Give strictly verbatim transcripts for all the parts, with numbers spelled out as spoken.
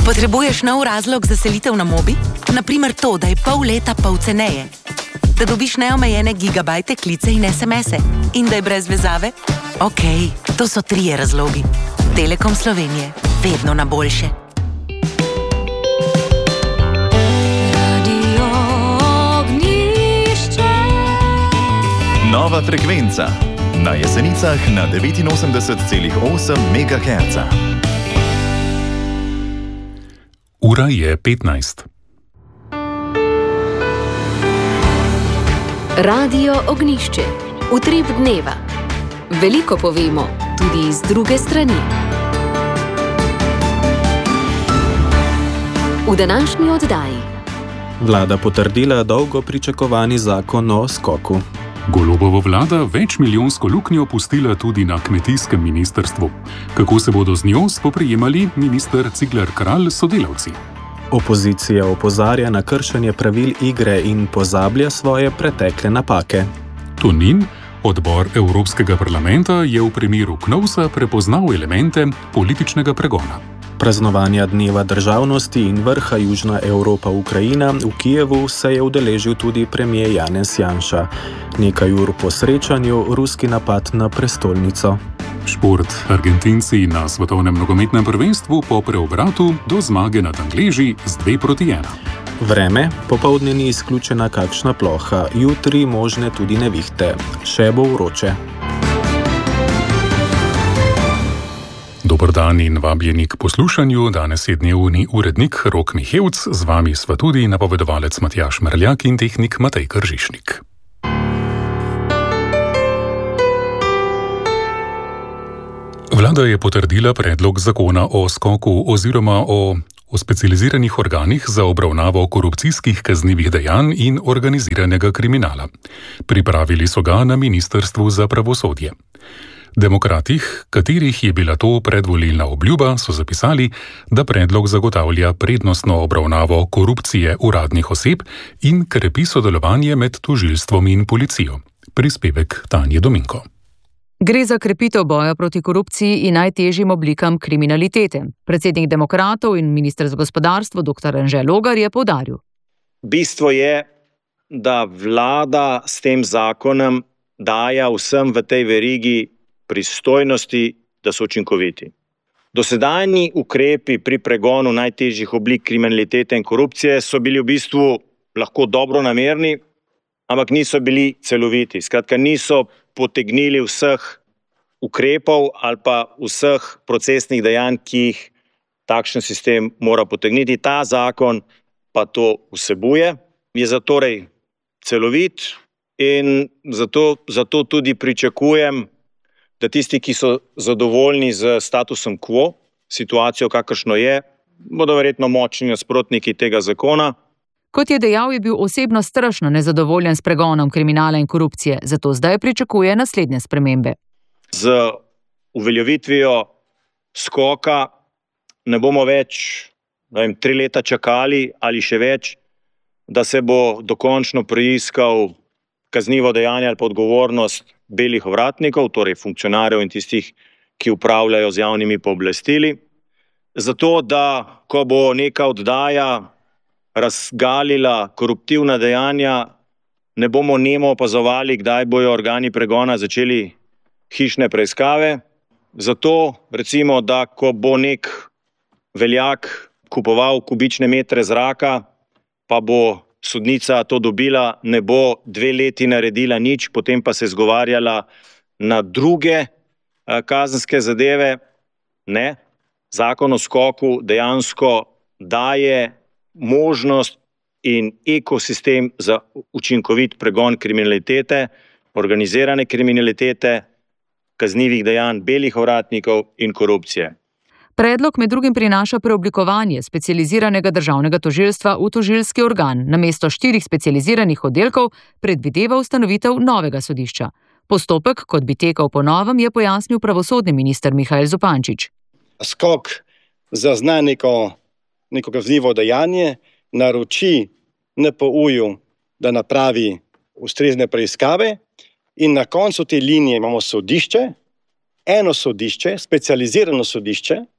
Potrebuješ nov razlog za selitev na Mobi? Naprimer to, da je pol leta pol ceneje. Da dobiš neomejene gigabajte, klice in es em ese. In da je brez vezave? Okej, okay, to so trije razlogi. Telekom Slovenije. Vedno na boljše. Radio Ognjišče. Nova frekvenca. Na Jesenicah na devetinosemdeset celih osem megaherca. Ura je petnajst. Radio Ognjišče. Utrip dneva. Veliko povemo, tudi iz druge strani. V današnji oddaji. Vlada potrdila dolgo pričakovani zakon o skoku. Golobova vlada večmilijonsko luknjo pustila tudi na kmetijskem ministrstvu. Kako se bodo z njo spoprijemali minister Cigler Kralj sodelavci? Opozicija opozarja na kršenje pravil igre in pozablja svoje pretekle napake. Tonin, odbor Evropskega parlamenta, je v primeru Knovsa prepoznal elemente političnega pregona. Praznovanja dneva državnosti in vrha Južna Evropa-Ukrajina v Kijevu se je udeležil tudi premier Janez Janša. Nekaj ur po srečanju ruski napad na prestolnico. Šport. Argentinci na svetovnem nogometnem prvenstvu po preobratu do zmage nad Angleži z dve proti ena. Vreme. Popoldne ni izključena kakšna ploha, jutri možne tudi nevihte. Še bo vroče. Dober dan in vabljeni k poslušanju. Danes je dnevni urednik Rok Mihevc, z vami sva tudi napovedovalec Matjaž Merljak in tehnik Matej Kržišnik. Vlada je potrdila predlog zakona o skoku oziroma o, o specializiranih organih za obravnavo korupcijskih kaznivih dejanj in organiziranega kriminala. Pripravili so ga na Ministrstvu za pravosodje. Demokratih, katerih je bila to predvolilna obljuba, so zapisali, da predlog zagotavlja prednostno obravnavo korupcije uradnih oseb in krepi sodelovanje med tožilstvom in policijo. Prispevek Tanje Dominko. Gre za krepitev boja proti korupciji in najtežjim oblikam kriminalitete. Predsednik demokratov in minister za gospodarstvo dr. Anže Logar je poudaril. Bistvo je, da vlada s tem zakonom daje vsem v tej verigi pristojnosti, da so učinkoviti. Dosedanji ukrepi pri pregonu najtežjih oblik kriminalitete in korupcije so bili v bistvu lahko dobronamerni, ampak niso bili celoviti. Skratka, niso potegnili vseh ukrepov ali pa vseh procesnih dejanj, ki jih takšen sistem mora potegniti. Ta zakon pa to vsebuje, je zatorej celovit in zato, zato tudi pričakujem, da tisti, ki so zadovoljni z statusom quo, situacijo kakršno je, bodo verjetno močni nasprotniki tega zakona. Kot je dejal, je bil osebno strašno nezadovoljen s pregonom kriminala in korupcije, zato zdaj pričakuje naslednje spremembe. Z uveljavitvijo skoka ne bomo več, ne vem, tri leta čakali ali še več, da se bo dokončno preiskal kaznivo dejanje ali pa odgovornost belih ovratnikov, torej funkcionarjev in tistih, ki upravljajo z javnimi pooblastili. Zato, da ko bo neka oddaja razgalila koruptivna dejanja, ne bomo nemo opazovali, kdaj bojo organi pregona začeli hišne preiskave. Zato, recimo, da ko bo nek veljak kupoval kubične metre zraka, pa bo sodnica to dobila, ne bo dve leti naredila nič, potem pa se zgovarjala na druge kazenske zadeve. Ne. Zakon o skoku dejansko daje možnost in ekosistem za učinkovit pregon kriminalitete, organizirane kriminalitete, kaznivih dejanj belih ovratnikov in korupcije. Predlog med drugim prinaša preoblikovanje specializiranega državnega tožilstva v tožilski organ. Namesto štirih specializiranih oddelkov predvideva ustanovitev novega sodišča. Postopek, kot bi tekal po novem, je pojasnil pravosodni minister Mihael Zupančič. Skok zazna neko, neko kaznivo dejanje, naroči en pe u-ju, da napravi ustrezne preiskave in na koncu te linije imamo sodišče, eno sodišče, specializirano sodišče,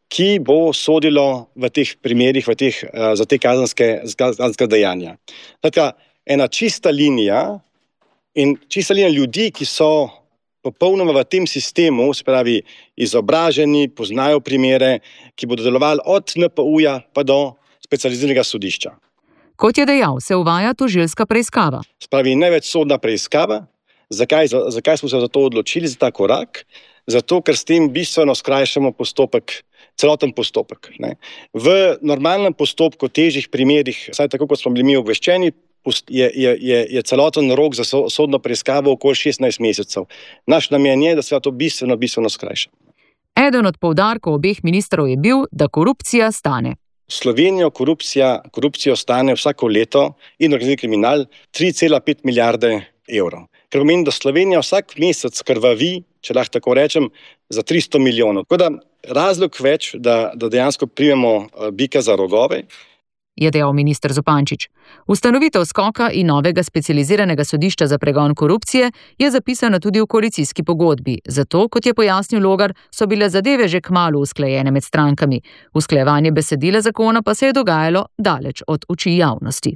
ki bo sodilo v teh primerih, v teh, za te kazenske, kazenske dejanja. Tako, ena čista linija in čista linija ljudi, ki so popolnoma v tem sistemu, se pravi izobraženi, poznajo primere, ki bodo delovali od N P U-ja pa do specializiranega sodišča. Kot je dejal, se uvaja tožilska preiskava. Spravi največ sodna preiskava. Zakaj, zakaj smo se za to odločili, za ta korak? Zato, ker s tem bistveno skrajšamo postopek, celoten postopek. Ne. V normalnem postopku, težjih primerih, vsaj tako, kot smo bili mi obveščeni, je, je, je, je celoten rok za sodno preiskavo okoli šestnajst mesecev. Naš namen je, da se to bistveno, bistveno skrajša. Eden od poudarkov obeh ministrov je bil, da korupcija stane. Slovenijo korupcija, korupcijo stane vsako leto in organizirani kriminal tri cela pet milijarde evrov. Kar pomeni, da Slovenija vsak mesec krvavi, če lahko tako rečem, za tristo milijonov. Tako da razlog več, da, da dejansko primemo bika za rogove, je dejal minister Zupančič. Ustanovitev skoka in novega specializiranega sodišča za pregon korupcije je zapisana tudi v koalicijski pogodbi. Zato, kot je pojasnil Logar, so bile zadeve že kmalu usklajene med strankami. Usklajevanje besedila zakona pa se je dogajalo daleč od oči javnosti.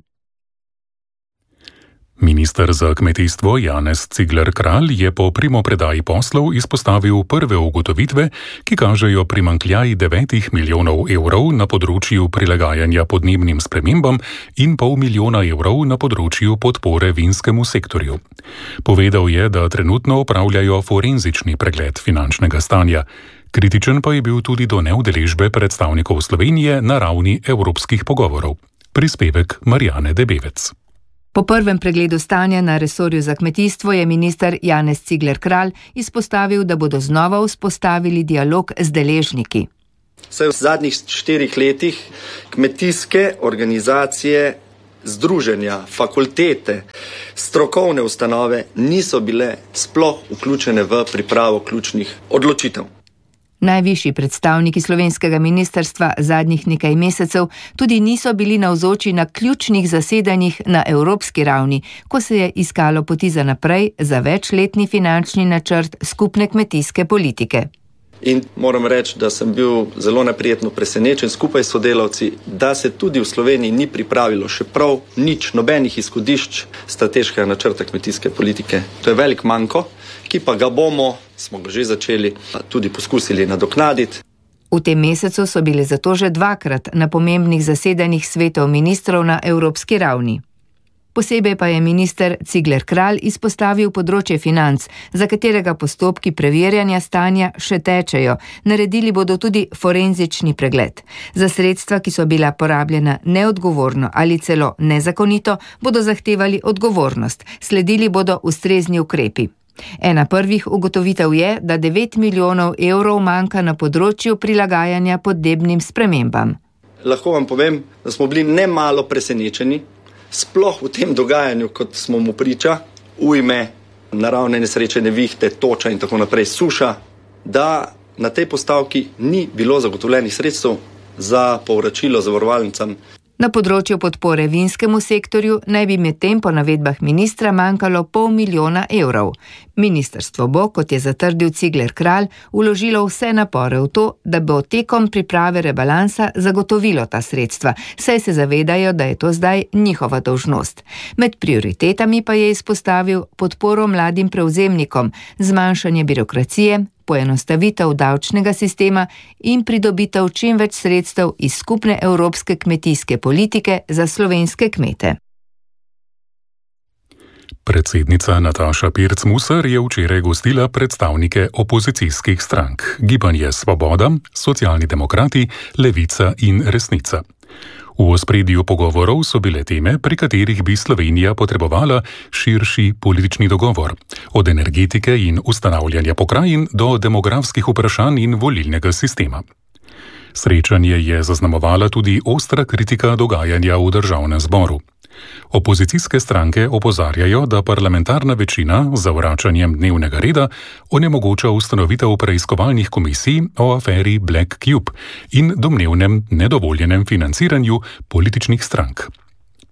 Minister za kmetijstvo Janez Cigler Kralj je po primopredaji poslov izpostavil prve ugotovitve, ki kažejo primanjkljaj devetih milijonov evrov na področju prilagajanja podnebnim spremembam in pol milijona evrov na področju podpore vinskemu sektorju. Povedal je, da trenutno opravljajo forenzični pregled finančnega stanja. Kritičen pa je bil tudi do neudeležbe predstavnikov Slovenije na ravni evropskih pogovorov. Prispevek Marjane Debevec. Po prvem pregledu stanja na resorju za kmetijstvo je minister Janez Cigler Kralj izpostavil, da bodo znova vzpostavili dialog z deležniki. Saj v zadnjih štirih letih kmetijske organizacije, združenja, fakultete, strokovne ustanove niso bile sploh vključene v pripravo ključnih odločitev. Najvišji predstavniki slovenskega ministrstva zadnjih nekaj mesecev tudi niso bili navzoči na ključnih zasedanjih na evropski ravni, ko se je iskalo poti za naprej za večletni finančni načrt skupne kmetijske politike. In moram reči, da sem bil zelo neprijetno presenečen skupaj s sodelavci, da se tudi v Sloveniji ni pripravilo še prav nič, nobenih izhodišč strateškega načrta kmetijske politike. To je velik manko, ki pa ga bomo, smo ga že začeli, tudi poskusili nadoknaditi. V tem mesecu so bile zato že dvakrat na pomembnih zasedanjih svetov ministrov na evropski ravni. Posebej pa je minister Cigler Kralj izpostavil področje financ, za katerega postopki preverjanja stanja še tečejo. Naredili bodo tudi forenzični pregled. Za sredstva, ki so bila porabljena neodgovorno ali celo nezakonito, bodo zahtevali odgovornost. Sledili bodo ustrezni ukrepi. Ena prvih ugotovitev je, da devet milijonov evrov manjka na področju prilagajanja podnebnim spremembam. Lahko vam povem, da smo bili nemalo presenečeni, sploh v tem dogajanju, kot smo mu priča, ujme, naravne nesreče, nevihte, toča in tako naprej, suša, da na tej postavki ni bilo zagotovljenih sredstev za povračilo zavarovalnicam. Na področju podpore vinskemu sektorju naj bi medtem po navedbah ministra manjkalo pol milijona evrov. Ministrstvo bo, kot je zatrdil Cigler Kralj, vložilo vse napore v to, da bo tekom priprave rebalansa zagotovilo ta sredstva, saj se zavedajo, da je to zdaj njihova dolžnost. Med prioritetami pa je izpostavil podporo mladim prevzemnikom, zmanjšanje birokracije, poenostavitev davčnega sistema in pridobitev čim več sredstev iz skupne evropske kmetijske politike za slovenske kmete. Predsednica Nataša Pirc Musar je včeraj gostila predstavnike opozicijskih strank, Gibanje Svoboda, Socialni demokrati, Levica in Resnica. V ospredju pogovorov so bile teme, pri katerih bi Slovenija potrebovala širši politični dogovor, od energetike in ustanavljanja pokrajin do demografskih vprašanj in volilnega sistema. Srečanje je zaznamovala tudi ostra kritika dogajanja v državnem zboru. Opozicijske stranke opozarjajo, da parlamentarna večina z zavračanjem dnevnega reda onemogoča ustanovitev preiskovalnih komisij o aferi Black Cube in domnevnem nedovoljenem financiranju političnih strank.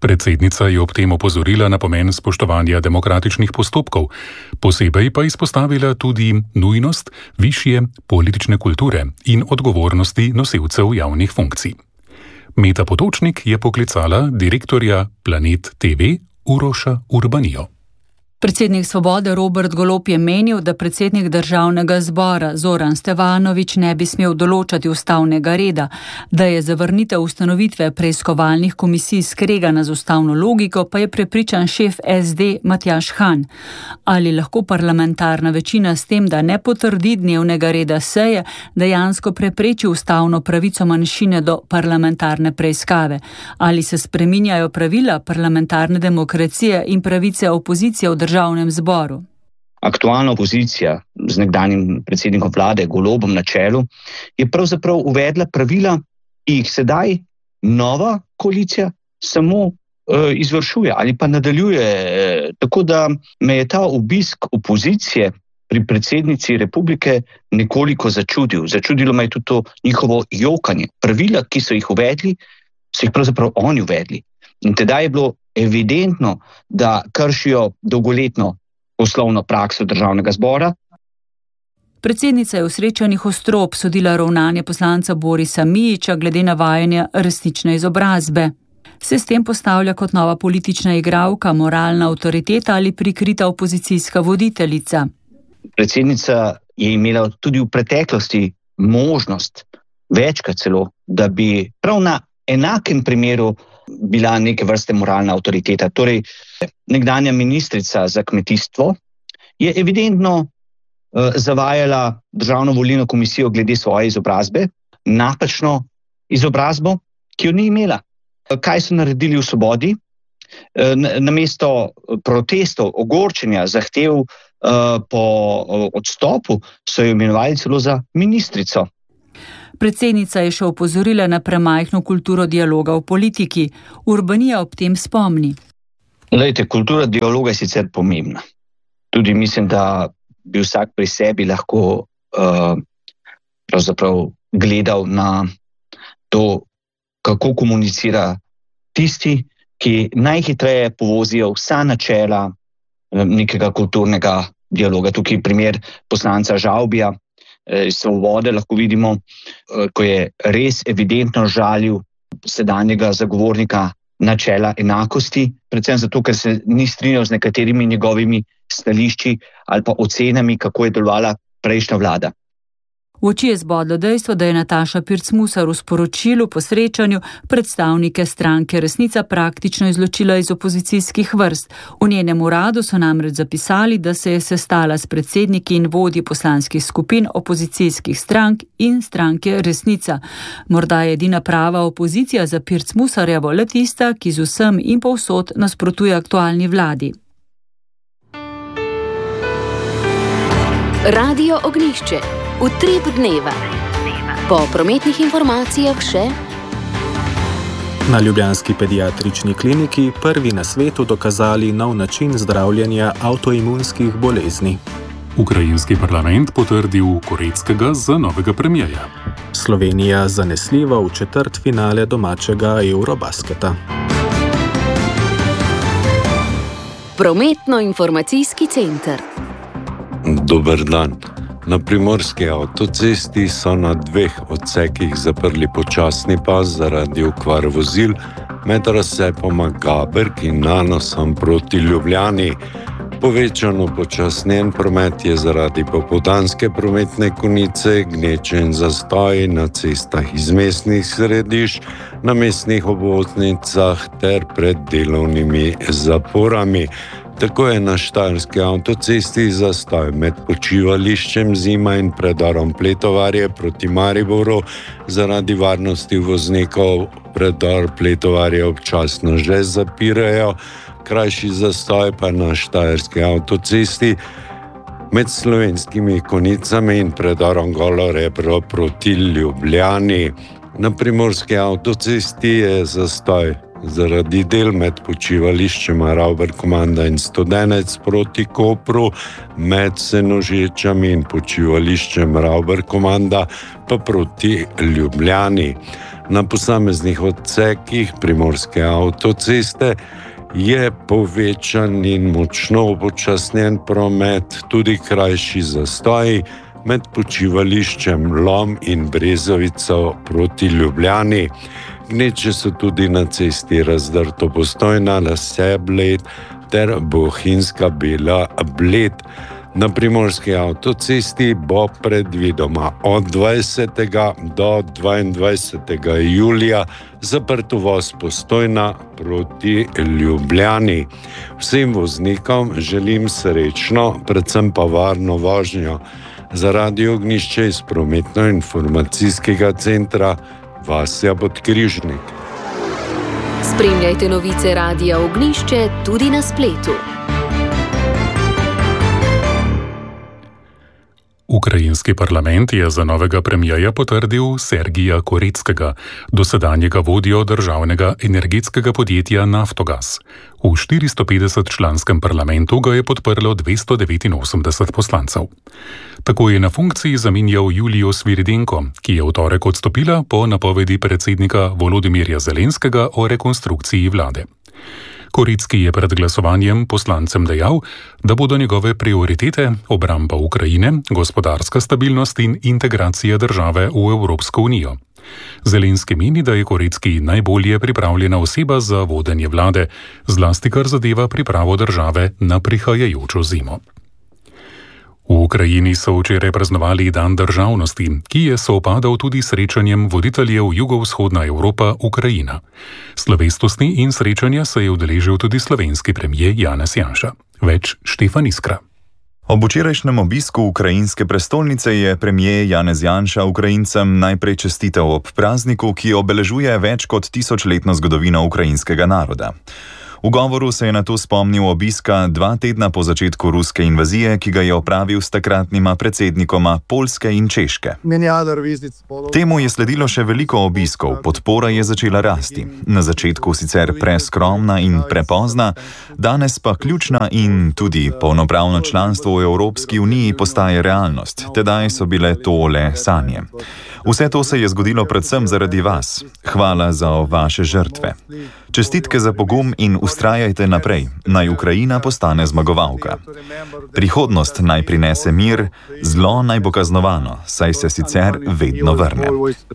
Predsednica je ob tem opozorila na pomen spoštovanja demokratičnih postopkov, posebej pa izpostavila tudi nujnost višje politične kulture in odgovornosti nosilcev javnih funkcij. Meta Potočnik je poklicala direktorja Planet T V Uroša Urbanijo. Predsednik Svobode Robert Golob je menil, da predsednik državnega zbora Zoran Stevanović ne bi smel določati ustavnega reda, da je zavrnitev ustanovitve preiskovalnih komisij skregana z ustavno logiko, pa je prepričan šef S D Matjaž Han. Ali lahko parlamentarna večina s tem, da ne potrdi dnevnega reda seje, dejansko prepreči ustavno pravico manjšine do parlamentarne preiskave? Ali se spreminjajo pravila parlamentarne demokracije in pravice opozicije v državi državnem zboru? Aktualna opozicija z nekdanjim predsednikom vlade Golobom na čelu je pravzaprav uvedla pravila, ki jih sedaj nova koalicija samo uh, izvršuje ali pa nadaljuje. Tako da me je ta obisk opozicije pri predsednici republike nekoliko začudil. Začudilo me je tudi to njihovo jokanje. Pravila, ki so jih uvedli, so jih pravzaprav oni uvedli. In tedaj je bilo evidentno, da kršijo dolgoletno poslovno prakso državnega zbora. Predsednica je v srečanjih ostro obsodila ravnanje poslanca Borisa Mijića glede navajanja resnične izobrazbe. Se s tem postavlja kot nova politična igralka, moralna avtoriteta ali prikrita opozicijska voditeljica? Predsednica je imela tudi v preteklosti možnost, večkrat celo, da bi prav na enakem primeru bila neke vrste moralna avtoriteta. Torej, nekdanja ministrica za kmetijstvo je evidentno uh, zavajala Državno volilno komisijo glede svoje izobrazbe, napačno izobrazbo, ki jo ni imela. Kaj so naredili v Svobodi? Uh, namesto protestov, ogorčenja, zahtev uh, po uh, odstopu, so jo imenovali celo za ministrico. Predsednica je še opozorila na premajhno kulturo dialoga v politiki. Urbanija ob tem spomni. Lejte, kultura dialoga je sicer pomembna. Tudi mislim, da bi vsak pri sebi lahko uh, pravzaprav gledal na to, kako komunicira tisti, ki najhitreje povozijo vsa načela nekega kulturnega dialoga. Tukaj je primer poslanca Žavbija iz Svobode, lahko vidimo, ko je res evidentno žalil sedanjega zagovornika načela enakosti, predvsem zato, ker se ni strinjal z nekaterimi njegovimi stališči ali pa ocenami, kako je delovala prejšnja vlada. V oči je zbodlo dejstvo, da je Nataša Pirc Musar v sporočilu po srečanju predstavnike stranke Resnica praktično izločila iz opozicijskih vrst. V njenem uradu so namreč zapisali, da se je sestala s predsedniki in vodji poslanskih skupin opozicijskih strank in stranke Resnica. Morda je edina prava opozicija za Pirc Musarjevo le tista, ki z vsem in povsod nasprotuje aktualni vladi. Radio Ognjišče. Utrip dneva. Po prometnih informacijah še. Na ljubljanski pediatrični kliniki prvi na svetu dokazali nov način zdravljenja avtoimunskih bolezni. Ukrajinski parlament potrdil Koreckega za novega premierja. Slovenija zanesljiva v četrtfinale domačega Eurobasketa. Prometno-informacijski center. Dober dan. Na primorski avtocesti so na dveh odsekih zaprli počasni pas zaradi okvar vozil med razcepoma Gaberk in Nanosom proti Ljubljani. Povečano počasnjen promet je zaradi popoldanske prometne konice, gneče in zastoji na cestah iz mestnih središč, na mestnih obvoznicah ter pred delovnimi zaporami. Tako je na štajerski avtocesti zastoj med počivališčem Zima in predorom Pletovarje proti Mariboru zaradi varnosti voznikov. Predor Pletovarje občasno že zapirajo, krajši zastoj pa na štajerski avtocesti med Slovenskimi Konicami in predorom Golo Rebro proti Ljubljani. Na primorski avtocesti je zastoj zaradi del med počivališčema Ravber-Komanda in Studenec proti Kopru, med Senožečami in počivališčem Ravber-Komanda pa proti Ljubljani. Na posameznih odsekih primorske avtoceste je povečan in močno upočasnjen promet, tudi krajši zastoji med počivališčem Lom in Brezovico proti Ljubljani. Gneče so tudi na cesti Razdrto-Postojna, Lase-Bled ter Bohinjska Bela-Bled. Na primorski avtocesti bo predvidoma od dvajsetega do dvaindvajsetega julija zaprt uvoz Postojna proti Ljubljani. Vsem voznikom želim srečno, predvsem pa varno vožnjo. Za Radio Ognjišče iz prometno-informacijskega centra Vasja Podkrižnik. Spremljajte novice Radia Ognjišče tudi na spletu. Ukrajinski parlament je za novega premijerja potrdil Sergija Koreckega, dosedanjega vodjo državnega energetskega podjetja Naftogaz. V štiristopetdesetčlanskem parlamentu ga je podprlo dvesto devetinosemdeset poslancev. Tako je na funkciji zamenjal Julijo Sviridenko, ki je v torek odstopila po napovedi predsednika Volodimirja Zelenskega o rekonstrukciji vlade. Korecki je pred glasovanjem poslancem dejal, da bodo njegove prioritete obramba Ukrajine, gospodarska stabilnost in integracija države v Evropsko unijo. Zelenski meni, da je Korecki najbolje pripravljena oseba za vodenje vlade, zlasti kar zadeva pripravo države na prihajajočo zimo. V Ukrajini so včeraj praznovali dan državnosti, ki je sovpadal tudi s srečanjem voditeljev Jugovzhodna Evropa-Ukrajina. Slovesnosti in srečanja se je udeležil tudi slovenski premier Janez Janša. Več Štefan Iskra. Ob včerajšnjem obisku ukrajinske prestolnice je premier Janez Janša Ukrajincem najprej čestital ob prazniku, ki obeležuje več kot tisočletno zgodovino ukrajinskega naroda. V govoru se je nato spomnil obiska dva tedna po začetku ruske invazije, ki ga je opravil s takratnima predsednikoma Poljske in Češke. Temu je sledilo še veliko obiskov, podpora je začela rasti. Na začetku sicer preskromna in prepozna, danes pa ključna in tudi polnopravno članstvo v Evropski uniji postaje realnost. Tedaj so bile to le sanje. Vse to se je zgodilo predvsem zaradi vas. Hvala za vaše žrtve. Čestitke za pogum in ustrajajte naprej. Naj Ukrajina postane zmagovalka. Prihodnost naj prinese mir, zlo naj bo kaznovano, saj se sicer vedno vrne.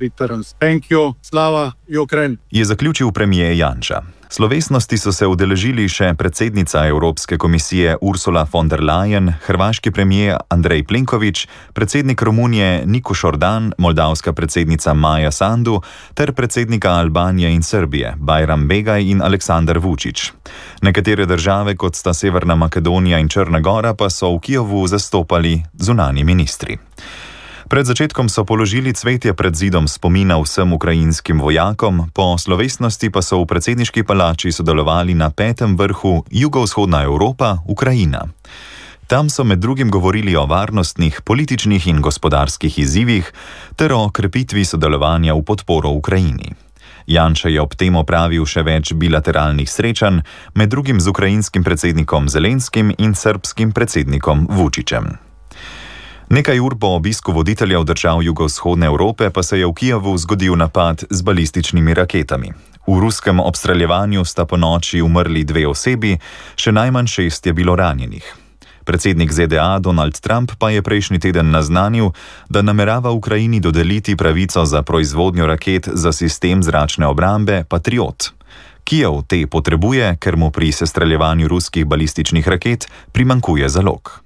Je zaključil premier Janša. Slovesnosti so se udeležili še predsednica Evropske komisije Ursula von der Leyen, hrvaški premier Andrej Plenković, predsednik Romunije Niko Šordan, moldavska predsednica Maja Sandu ter predsednika Albanije in Srbije Bajram Begaj in Aleksandar Vučić. Nekatere države, kot sta Severna Makedonija in Črna Gora, pa so v Kijevu zastopali zunanji ministri. Pred začetkom so položili cvetje pred zidom spomina vsem ukrajinskim vojakom, po slovesnosti pa so v predsedniški palači sodelovali na petem vrhu Jugovzhodna Evropa, Ukrajina. Tam so med drugim govorili o varnostnih, političnih in gospodarskih izzivih ter o krepitvi sodelovanja v podporo Ukrajini. Janša je ob tem opravil še več bilateralnih srečanj, med drugim z ukrajinskim predsednikom Zelenskim in srbskim predsednikom Vučićem. Nekaj ur po obisku voditeljev držav Jugovzhodne Evrope pa se je v Kijevu zgodil napad z balističnimi raketami. V ruskem obstreljevanju sta po noči umrli dve osebi, še najmanj šest je bilo ranjenih. Predsednik Z D A Donald Trump pa je prejšnji teden naznanil, da namerava Ukrajini dodeliti pravico za proizvodnjo raket za sistem zračne obrambe Patriot. Kijev te potrebuje, ker mu pri sestreljevanju ruskih balističnih raket primanjkuje zalog.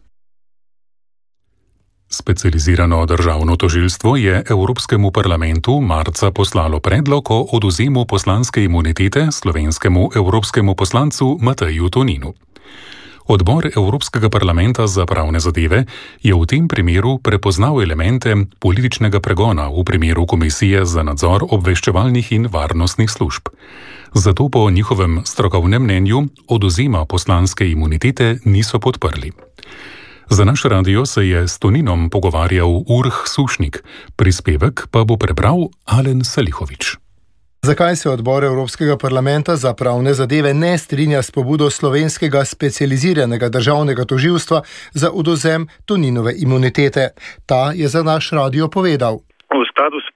Specializirano državno tožilstvo je Evropskemu parlamentu marca poslalo predlog o odvzemu poslanske imunitete slovenskemu evropskemu poslancu Mateju Toninu. Odbor Evropskega parlamenta za pravne zadeve je v tem primeru prepoznal elemente političnega pregona v primeru Komisije za nadzor obveščevalnih in varnostnih služb. Zato po njihovem strokovnem mnenju odvzema poslanske imunitete niso podprli. Za naš radio se je s Toninom pogovarjal Urh Sušnik, prispevek pa bo prebral Alen Salihovič. Zakaj se odbor Evropskega parlamenta za pravne zadeve ne strinja s pobudo slovenskega specializiranega državnega tožilstva za odvzem Toninove imunitete? Ta je za naš radio povedal. V skladu s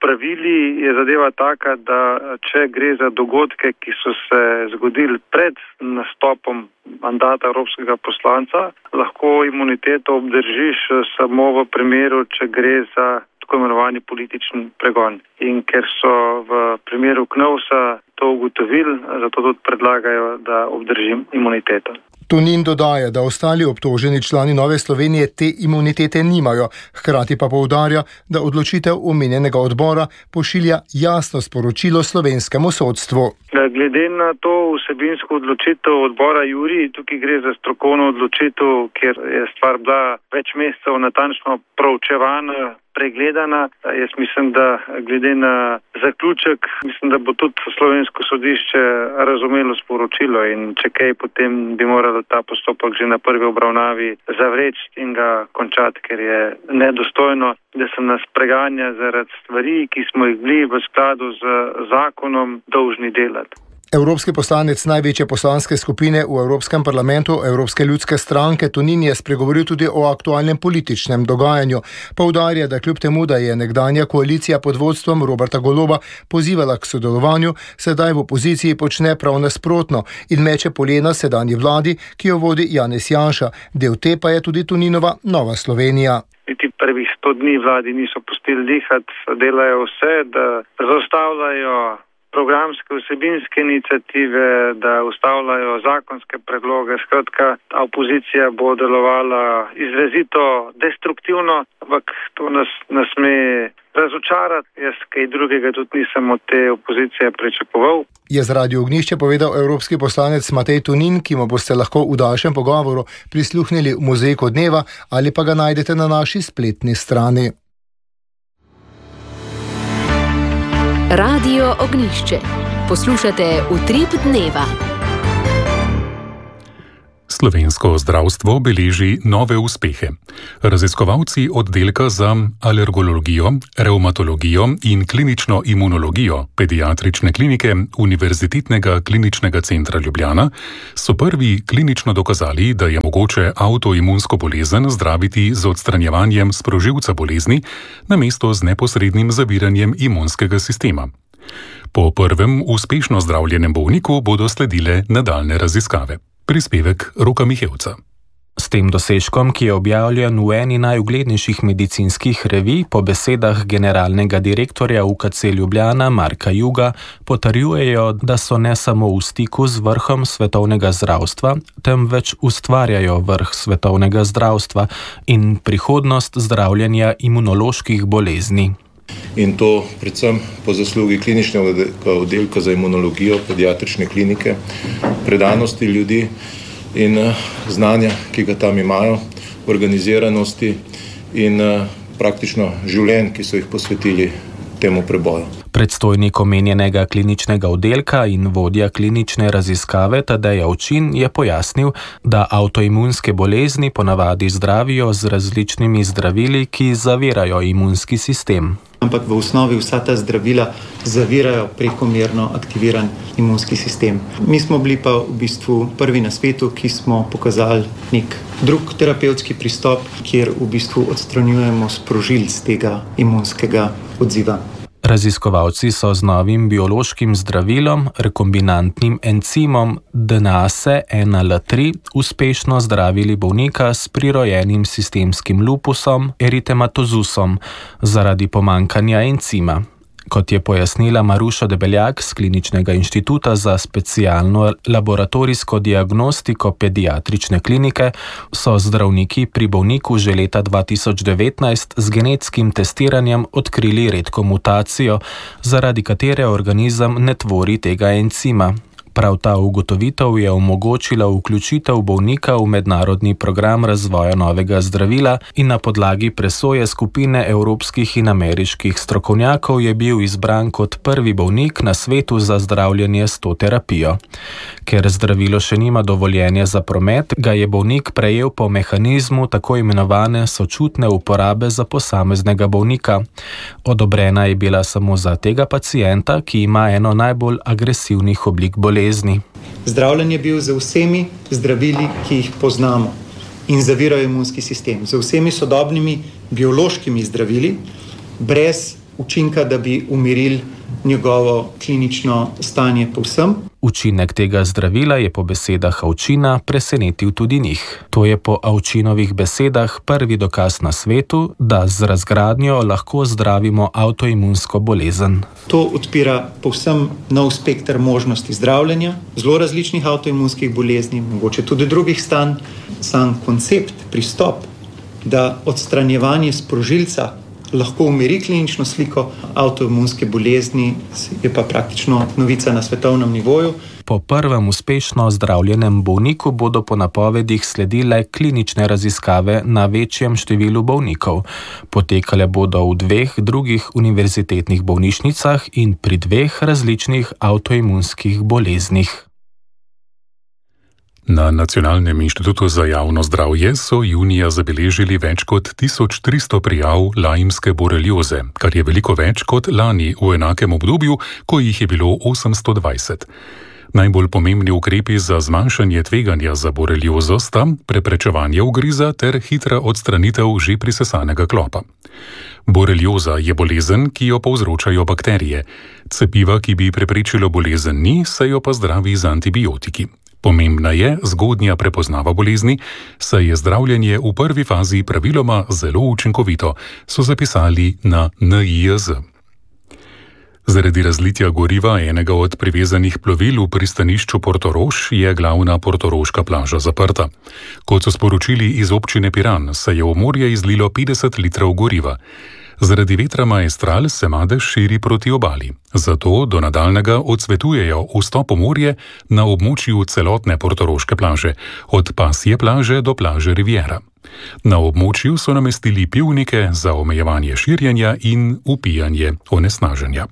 pravili je zadeva taka, da če gre za dogodke, ki so se zgodili pred nastopom mandata evropskega poslanca, lahko imuniteto obdržiš samo v primeru, če gre za tako imenovani politični pregon. In ker so v primeru Knovsa to ugotovili, zato tudi predlagajo, da obdržim imuniteto. Tonin dodaja, da ostali obtoženi člani Nove Slovenije te imunitete nimajo, hkrati pa poudarja, da odločitev omenjenega odbora pošilja jasno sporočilo slovenskemu sodstvu. Glede na to vsebinsko odločitev odbora Juri, tukaj gre za strokovno odločitev, kjer je stvar bila več mesecev natančno proučevana, pregledana. Jaz mislim, da glede na zaključek, mislim, da bo tudi slovensko sodišče razumelo sporočilo in če kaj, potem bi moralo ta postopek že na prvi obravnavi zavreči in ga končati, ker je nedostojno, da se nas preganja zaradi stvari, ki smo jih bili v skladu z zakonom dolžni delati. Evropski poslanec največje poslanske skupine v Evropskem parlamentu Evropske ljudske stranke Tonin je spregovoril tudi o aktualnem političnem dogajanju. Poudarja, da kljub temu, da je nekdanja koalicija pod vodstvom Roberta Goloba pozivala k sodelovanju, sedaj v opoziciji počne prav nasprotno in meče polena sedanji vladi, ki jo vodi Janez Janša. Del te pa je tudi Toninova Nova Slovenija. Niti prvih sto dni vladi niso pustili dihati, delajo vse, da zaustavljajo programske vsebinske iniciative, da ustavljajo zakonske predloge. Skratka, ta opozicija bo delovala izrazito destruktivno, ampak to nas ne sme razočarati. Jaz kaj drugega tudi nisem od te opozicije pričakoval. Je z Radio Ognjišče povedal evropski poslanec Matej Tonin, ki mu boste lahko v daljšem pogovoru prisluhnili v Mozaiku dneva ali pa ga najdete na naši spletni strani. Radio Ognjišče. Poslušate Utrip dneva. Slovensko zdravstvo beleži nove uspehe. Raziskovalci oddelka za alergologijo, revmatologijo in klinično imunologijo pediatrične klinike Univerzitetnega kliničnega centra Ljubljana so prvi klinično dokazali, da je mogoče avtoimunsko bolezen zdraviti z odstranjevanjem sprožilca bolezni namesto z neposrednim zaviranjem imunskega sistema. Po prvem uspešno zdravljenem bolniku bodo sledile nadaljne raziskave. Prispevek Roka Mihevca. S tem dosežkom, ki je objavljen v eni najuglednejših medicinskih revij, po besedah generalnega direktorja U K C Ljubljana Marka Juga, potrjujejo, da so ne samo v stiku z vrhom svetovnega zdravstva, temveč ustvarjajo vrh svetovnega zdravstva in prihodnost zdravljenja imunoloških bolezni. In to predvsem po zaslugi kliničnega oddelka za imunologijo pediatrične klinike, predanosti ljudi in znanja, ki ga tam imajo, organiziranosti in praktično življenj, ki so jih posvetili temu preboju. Predstojnik omenjenega kliničnega oddelka in vodja klinične raziskave Tadej Ovčin je pojasnil, da avtoimunske bolezni ponavadi zdravijo z različnimi zdravili, ki zavirajo imunski sistem. Ampak v osnovi vsa ta zdravila zavirajo prekomerno aktiviran imunski sistem. Mi smo bili pa v bistvu prvi na svetu, ki smo pokazali nek drug terapevtski pristop, kjer v bistvu odstranjujemo sprožilec tega imunskega odziva. Raziskovalci so z novim biološkim zdravilom, rekombinantnim encimom D N A S E ena L tri, uspešno zdravili bolnika s prirojenim sistemskim lupusom eritematozusom zaradi pomankanja encima. Kot je pojasnila Maruša Debeljak z Kliničnega inštituta za specialno laboratorijsko diagnostiko pediatrične klinike, so zdravniki pri bolniku že leta dva tisoč devetnajst z genetskim testiranjem odkrili redko mutacijo, zaradi katere organizem ne tvori tega encima. Prav ta ugotovitev je omogočila vključitev bolnika v mednarodni program razvoja novega zdravila in na podlagi presoje skupine evropskih in ameriških strokovnjakov je bil izbran kot prvi bolnik na svetu za zdravljenje s to terapijo. Ker zdravilo še nima dovoljenja za promet, ga je bolnik prejel po mehanizmu tako imenovane sočutne uporabe za posameznega bolnika. Odobrena je bila samo za tega pacienta, ki ima eno najbolj agresivnih oblik bolezni. Zdravljenje je bil z vsemi zdravili, ki jih poznamo in zavirajo imunski sistem, z vsemi sodobnimi biološkimi zdravili, brez učinka, da bi umirili njegovo klinično stanje povsem. Učinek tega zdravila je po besedah Avčina presenetil tudi njih. To je po Avčinovih besedah prvi dokaz na svetu, da z razgradnjo lahko zdravimo avtoimunsko bolezen. To odpira povsem nov spekter možnosti zdravljenja, zelo različnih avtoimunskih bolezni, mogoče tudi drugih stanj. Sam koncept, pristop, da odstranjevanje sprožilca lahko umiri klinično sliko avtoimunske bolezni, je pa praktično novica na svetovnem nivoju. Po prvem uspešno zdravljenem bolniku bodo po napovedih sledile klinične raziskave na večjem številu bolnikov. Potekale bodo v dveh drugih univerzitetnih bolnišnicah in pri dveh različnih avtoimunskih boleznih. Na Nacionalnem inštitutu za javno zdravje so junija zabeležili več kot tisoč tristo prijav laimske borelioze, kar je veliko več kot lani v enakem obdobju, ko jih je bilo osemsto dvajset. Najbolj pomembni ukrepi za zmanjšanje tveganja za boreliozo sta preprečevanje ugriza ter hitra odstranitev že prisesanega klopa. Borelioza je bolezen, ki jo povzročajo bakterije. Cepiva, ki bi preprečilo bolezen, ni, se jo pa zdravi z antibiotiki. Pomembna je zgodnja prepoznava bolezni, saj je zdravljenje v prvi fazi praviloma zelo učinkovito, so zapisali na N I J Z. Zaradi razlitja goriva enega od privezanih plovil v pristanišču Portorož je glavna portoroška plaža zaprta. Kot so sporočili iz občine Piran, se je v morje izlilo petdeset litrov goriva. Zaradi vetra maestral se madež širi proti obali. Zato do nadaljnega odsvetujejo vstop v morje na območju celotne portoroške plaže, od Pasje plaže do plaže Riviera. Na območju so namestili pivnike za omejevanje širjenja in upijanje onesnaženja.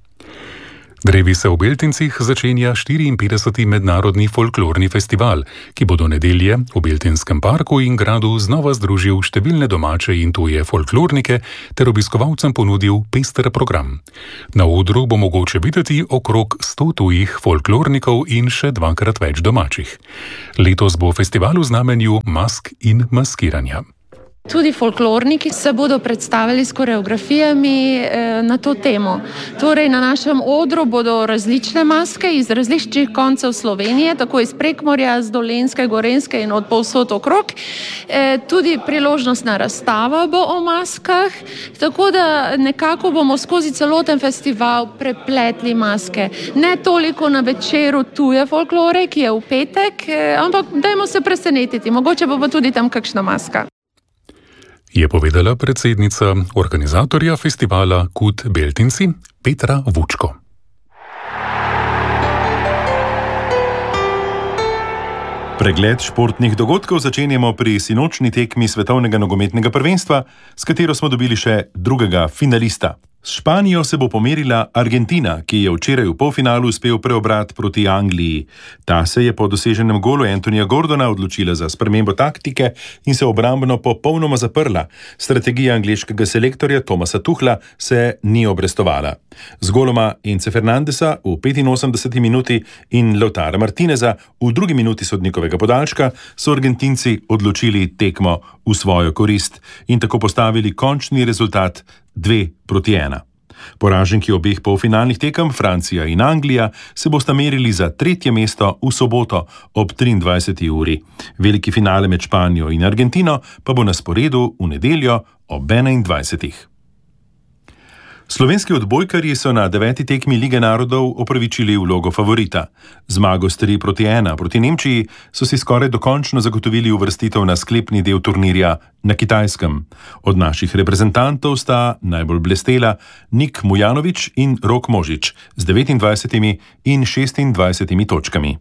Drevi se v Beltincih začenja štiriinpetdeseti mednarodni folklorni festival, ki bo do nedelje v Beltinskem parku in gradu znova združil številne domače in tuje folklornike ter obiskovalcem ponudil pester program. Na odru bo mogoče videti okrog sto tujih folklornikov in še dvakrat več domačih. Letos bo festival v znamenju mask in maskiranja. Tudi folklorniki se bodo predstavili s koreografijami na to temo. Torej, na našem odru bodo različne maske iz različnih koncev Slovenije, tako iz Prekmorja, z Dolenjske, Gorenjske in od povsod okrog. Tudi priložnostna razstava bo o maskah, tako da nekako bomo skozi celoten festival prepletli maske. Ne toliko na večeru tuje folklore, ki je v petek, ampak dajmo se presenetiti, mogoče bo pa tudi tam kakšna maska. Je povedala predsednica organizatorja festivala Kud Beltinci Petra Vučko. Pregled športnih dogodkov začenjamo pri sinočni tekmi svetovnega nogometnega prvenstva, s katero smo dobili še drugega finalista. S Španijo se bo pomerila Argentina, ki je včeraj v polfinalu uspel preobrat proti Angliji. Ta se je po doseženem golu Antonija Gordona odločila za spremembo taktike in se obrambno popolnoma zaprla. Strategija angleškega selektorja Thomasa Tuchla se ni obrestovala. Z goloma Ence Fernandesa v petinosemdeseti minuti in Lautara Martineza v drugi minuti sodnikovega podaljška so Argentinci odločili tekmo v svojo korist in tako postavili končni rezultat dve proti ena. Poraženki obeh polfinalnih tekem, Francija in Anglija, se bosta merili za tretje mesto v soboto ob triindvajseti uri. Veliki finale med Španijo in Argentino pa bo na sporedu v nedeljo ob enaindvajsetih. Slovenski odbojkarji so na deveti tekmi Lige narodov opravičili vlogo favorita. Zmago s tri proti ena proti Nemčiji so si skoraj dokončno zagotovili uvrstitev na sklepni del turnirja na Kitajskem. Od naših reprezentantov sta najbolj blestela Nik Mujanović in Rok Možič z devetindvajsetimi in šestindvajsetimi točkami.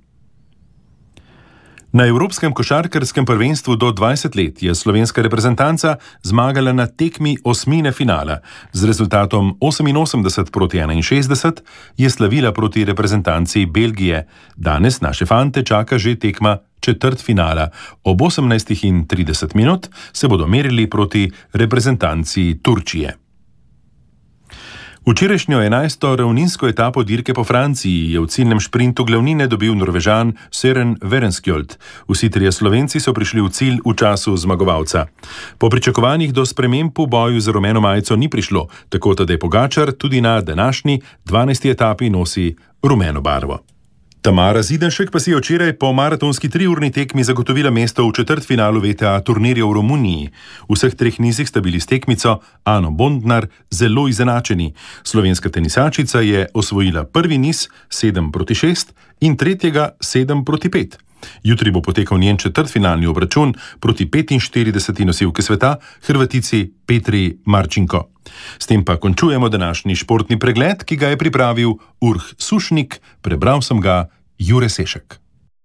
Na Evropskem košarkarskem prvenstvu do dvajset let je slovenska reprezentanca zmagala na tekmi osmine finala. Z rezultatom oseminosemdeset proti enainšestdeset je slavila proti reprezentanci Belgije. Danes naše fante čaka že tekma četrtfinala. Ob osemnajstih in trideset minut se bodo merili proti reprezentanci Turčije. Včerajšnjo enajsto ravninsko etapo dirke po Franciji je v ciljnem šprintu glavnine dobil Norvežan Søren Verenskjold. Vsi trije Slovenci so prišli v cilj v času zmagovalca. Po pričakovanjih do sprememb v boju za rumeno majico ni prišlo, tako Tadej Pogačar tudi na današnji dvanajsti etapi nosi rumeno barvo. Tamara Zidanšek pa si je včeraj po maratonski triurni tekmi zagotovila mesto v četrtfinalu V T A turnirja v Romuniji. V vseh treh nizih sta bili s tekmico Ano Bondnar zelo izenačeni. Slovenska tenisačica je osvojila prvi niz sedem proti šest in tretjega sedem proti pet. Jutri bo potekal njen četrtfinalni obračun proti petinštirideseti nosilki sveta, Hrvatici Petri Marčinko. S tem pa končujemo današnji športni pregled, ki ga je pripravil Urh Sušnik, prebral sem ga Jure Sešek.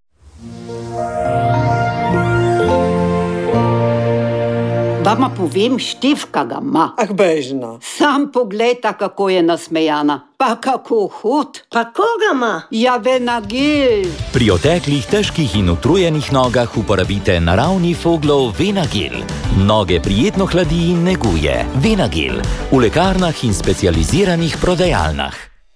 Vama povem, Štefka ga ima. Ah, bežno. Sam poglejta, kako je nasmejana. Pa kako hud. Pa koga ima? Ja, Venagil. Pri oteklih, težkih in utrujenih nogah uporabite naravni Foglov Venagil. Noge prijetno hladi in neguje. Venagil. V lekarnah in specializiranih prodajalnah.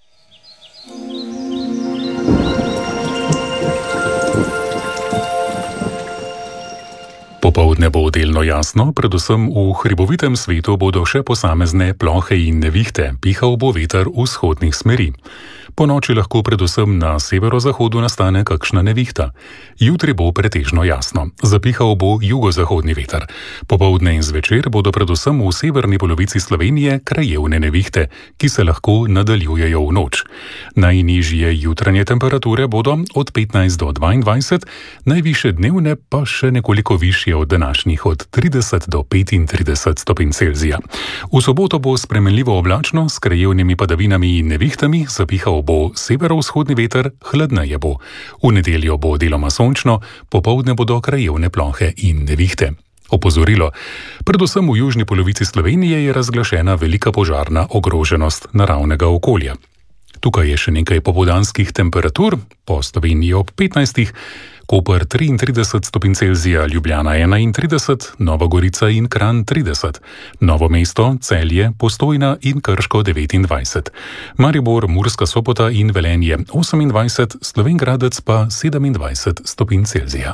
Popoldne bo delno jasno, predvsem v hribovitem svetu bodo še posamezne plohe in nevihte, pihal bo veter vzhodnih smeri. Po noči lahko predvsem na severozahodu nastane kakšna nevihta. Jutri bo pretežno jasno, zapihal bo jugozahodni veter. Popoldne in zvečer bodo predvsem v severni polovici Slovenije krajevne nevihte, ki se lahko nadaljujejo v noč. Najnižje jutranje temperature bodo od petnajst do dvaindvajset, najvišje dnevne pa še nekoliko višje od današnjih od trideset do petintrideset stopinj Celzija. V soboto bo spremenljivo oblačno s krajevnimi padavinami in nevihtami, zapihal bo severovzhodni veter, hladneje bo. V nedeljo bo deloma sončno, popoldne bodo krajevne plohe in nevihte. Opozorilo. Predvsem v južni polovici Slovenije je razglašena velika požarna ogroženost naravnega okolja. Tukaj je še nekaj popoldanskih temperatur, po Sloveniji ob petnajstih, Koper triintrideset stopinj Celzija, Ljubljana enaintrideset, Nova Gorica in Kranj trideset, Novo mesto, Celje, Postojna in Krško devetindvajset, Maribor, Murska Sobota in Velenje osemindvajset, Slovenj Gradec pa sedemindvajset stopinj Celzija.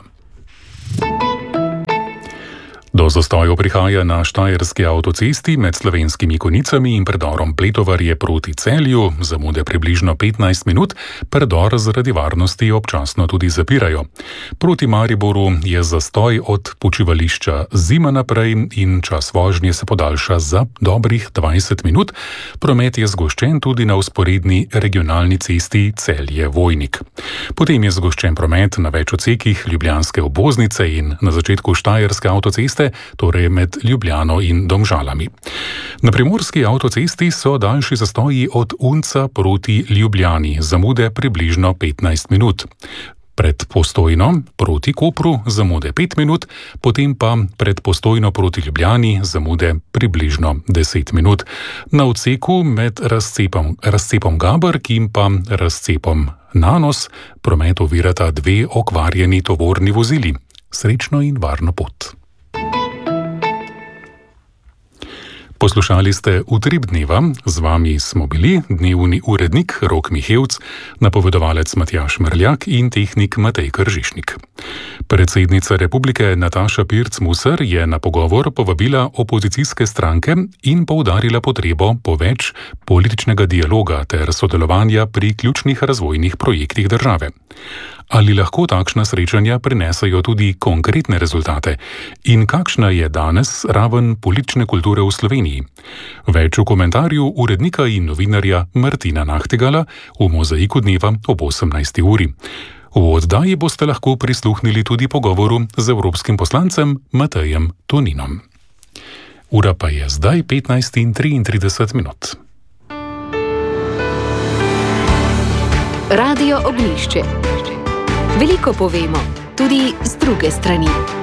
Do zastojev prihaja na štajerski avtocesti med Slovenskimi Konicami in predorom Pletovarje proti Celju, zamude približno petnajst minut, predor zaradi varnosti občasno tudi zapirajo. Proti Mariboru je zastoj od počivališča Zima naprej in čas vožnje se podaljša za dobrih dvajset minut, promet je zgoščen tudi na vzporedni regionalni cesti Celje-Vojnik. Potem je zgoščen promet na več odsekih ljubljanske obvoznice in na začetku štajerske avtoceste, torej med Ljubljano in Domžalami. Na primorski avtocesti so daljši zastoji od Unca proti Ljubljani, zamude približno petnajst minut. Pred Postojno proti Kopru zamude pet minut, potem pa pred Postojno proti Ljubljani zamude približno deset minut. Na odseku med razcepom, razcepom Gaberk in pa razcepom Nanos promet ovirata dve okvarjeni tovorni vozili. Srečno in varno pot. Poslušali ste Utrip dneva, z vami smo bili dnevni urednik Rok Mihevc, napovedovalec Matjaž Mrljak in tehnik Matej Kržišnik. Predsednica republike Nataša Pirc-Musar je na pogovor povabila opozicijske stranke in poudarila potrebo po več političnega dialoga ter sodelovanja pri ključnih razvojnih projektih države. Ali lahko takšna srečanja prinesajo tudi konkretne rezultate in kakšna je danes raven politične kulture v Sloveniji? Več v komentarju urednika in novinarja Martina Nachtigala v Mozaiku dneva ob osemnajsti uri. V oddaji boste lahko prisluhnili tudi pogovoru z evropskim poslancem Matejem Toninom. Ura pa je zdaj petnajst in triintrideset minut. Radio Ognjišče. Veliko povemo, tudi z druge strani.